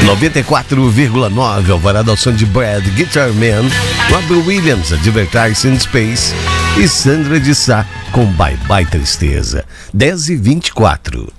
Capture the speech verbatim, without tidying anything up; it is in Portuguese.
noventa e quatro vírgula nove, Alvarado ao som de Brad, Guitar Man, Robbie Williams, Advertising Space e Sandra de Sá com Bye Bye Tristeza. dez e vinte e quatro.